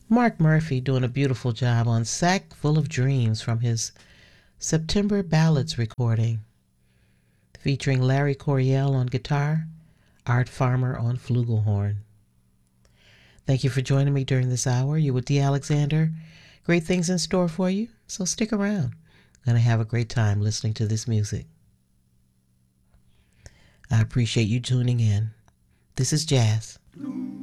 Mark Murphy doing a beautiful job on Sack Full of Dreams from his September Ballads recording, featuring Larry Coryell on guitar, Art Farmer on flugelhorn. Thank you for joining me during this hour. You're with Dee Alexander. Great things in store for you, so stick around. I'm going to have a great time listening to this music. I appreciate you tuning in. This is Jazz.